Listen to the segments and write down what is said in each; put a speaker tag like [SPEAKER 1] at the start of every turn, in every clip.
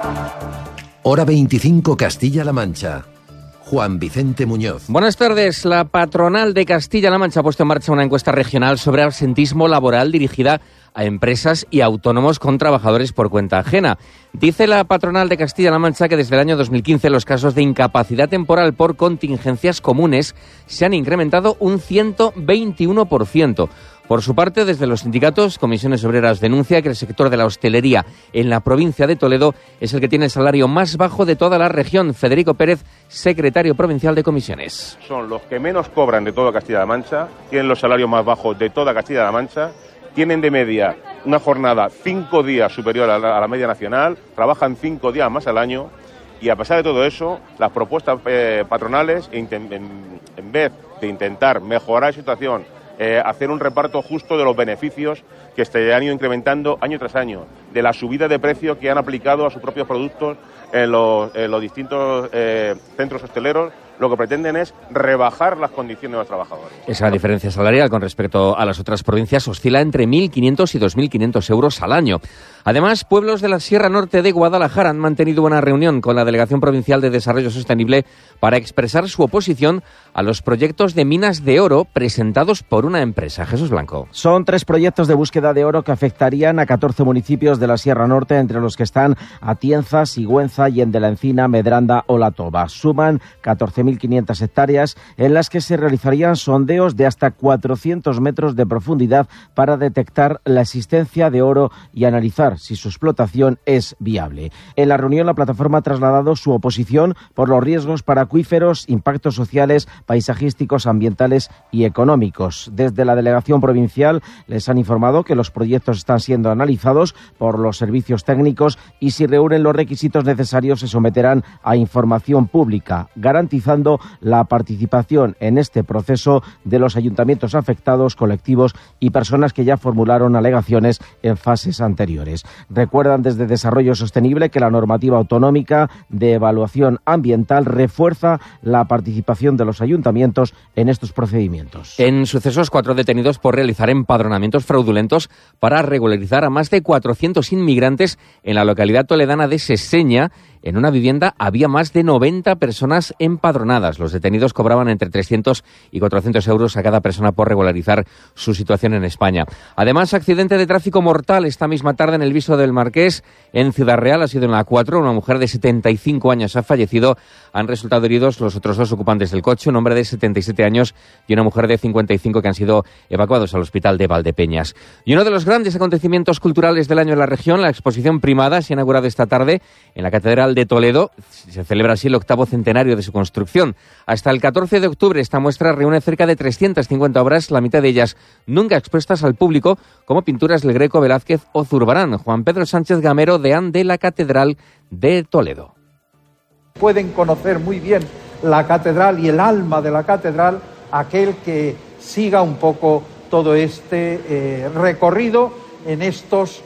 [SPEAKER 1] Hora 25 Castilla-La Mancha. Juan Vicente Muñoz.
[SPEAKER 2] Buenas tardes. La patronal de Castilla-La Mancha ha puesto en marcha una encuesta regional sobre absentismo laboral dirigida a empresas y autónomos con trabajadores por cuenta ajena. Dice la patronal de Castilla-La Mancha que desde el año 2015 los casos de incapacidad temporal por contingencias comunes se han incrementado un 121%. Por su parte, desde los sindicatos, Comisiones Obreras denuncia que el sector de la hostelería en la provincia de Toledo es el que tiene el salario más bajo de toda la región. Federico Pérez, secretario provincial de Comisiones.
[SPEAKER 3] Son los que menos cobran de toda Castilla-La Mancha, tienen los salarios más bajos de toda Castilla-La Mancha, tienen de media una jornada 5 días superior a la media nacional, trabajan 5 días más al año y a pesar de todo eso, las propuestas patronales, en vez de intentar mejorar la situación, hacer un reparto justo de los beneficios que se han ido incrementando año tras año, de la subida de precio que han aplicado a sus propios productos en los distintos centros hosteleros, lo que pretenden es rebajar las condiciones de los trabajadores.
[SPEAKER 2] Esa diferencia salarial con respecto a las otras provincias oscila entre 1.500 y 2.500 euros al año. Además, pueblos de la Sierra Norte de Guadalajara han mantenido una reunión con la Delegación Provincial de Desarrollo Sostenible para expresar su oposición a los proyectos de minas de oro presentados por una empresa. Jesús Blanco.
[SPEAKER 4] Son 3 proyectos de búsqueda de oro que afectarían a 14 municipios de la Sierra Norte, entre los que están Atienza, Sigüenza, Allende la Encina, Medranda o La Toba. Suman 14.500 hectáreas en las que se realizarían sondeos de hasta 400 metros de profundidad para detectar la existencia de oro y analizar si su explotación es viable. En la reunión, la plataforma ha trasladado su oposición por los riesgos para acuíferos, impactos sociales, paisajísticos, ambientales y económicos. Desde la delegación provincial les han informado que los proyectos están siendo analizados por los servicios técnicos y si reúnen los requisitos necesarios se someterán a información pública, garantizando la participación en este proceso de los ayuntamientos afectados, colectivos y personas que ya formularon alegaciones en fases anteriores. Recuerdan desde Desarrollo Sostenible que la normativa autonómica de evaluación ambiental refuerza la participación de los ayuntamientos en estos procedimientos.
[SPEAKER 2] En sucesos, 4 detenidos por realizar empadronamientos fraudulentos para regularizar a más de 400 inmigrantes en la localidad toledana de Seseña. En una vivienda había más de 90 personas empadronadas. Los detenidos cobraban entre 300 y 400 euros a cada persona por regularizar su situación en España. Además, accidente de tráfico mortal esta misma tarde en el Viso del Marqués, en Ciudad Real. Ha sido en la 4. Una mujer de 75 años ha fallecido. Han resultado heridos los otros 2 ocupantes del coche, un hombre de 77 años y una mujer de 55 que han sido evacuados al hospital de Valdepeñas. Y uno de los grandes acontecimientos culturales del año en la región, la exposición Primada, se ha inaugurado esta tarde en la Catedral de Toledo. Se celebra así el 8º centenario de su construcción. Hasta el 14 de octubre esta muestra reúne cerca de 350 obras, la mitad de ellas nunca expuestas al público, como pinturas del Greco, Velázquez o Zurbarán. Juan Pedro Sánchez Gamero, deán de la Catedral de Toledo.
[SPEAKER 5] Pueden conocer muy bien la catedral y el alma de la catedral aquel que siga un poco todo este recorrido en estos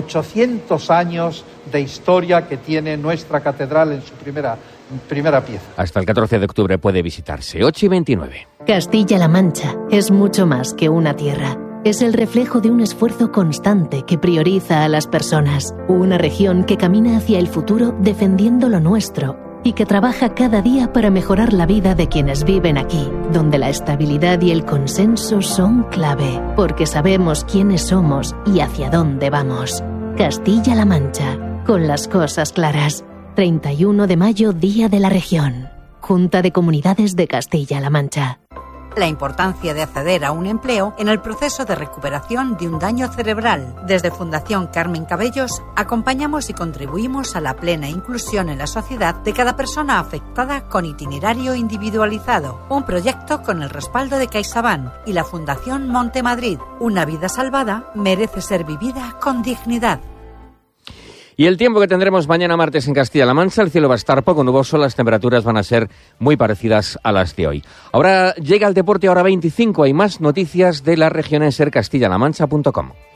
[SPEAKER 5] 800 años de historia que tiene nuestra catedral en su primera pieza.
[SPEAKER 2] Hasta el 14 de octubre puede visitarse. 8:29.
[SPEAKER 6] Castilla-La Mancha es mucho más que una tierra. Es el reflejo de un esfuerzo constante que prioriza a las personas. Una región que camina hacia el futuro defendiendo lo nuestro y que trabaja cada día para mejorar la vida de quienes viven aquí, donde la estabilidad y el consenso son clave, porque sabemos quiénes somos y hacia dónde vamos. Castilla-La Mancha, con las cosas claras. 31 de mayo, Día de la Región. Junta de Comunidades de Castilla-La Mancha.
[SPEAKER 7] La importancia de acceder a un empleo en el proceso de recuperación de un daño cerebral. Desde Fundación Carmen Cabellos acompañamos y contribuimos a la plena inclusión en la sociedad de cada persona afectada con itinerario individualizado. Un proyecto con el respaldo de CaixaBank y la Fundación Monte Madrid. Una vida salvada merece ser vivida con dignidad.
[SPEAKER 2] Y el tiempo que tendremos mañana martes en Castilla-La Mancha, el cielo va a estar poco nuboso, las temperaturas van a ser muy parecidas a las de hoy. Ahora llega el deporte, hora 25, hay más noticias de la región en sercastillalamancha.com.